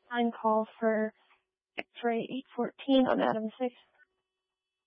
Time call for X-ray 814 on Adam 6.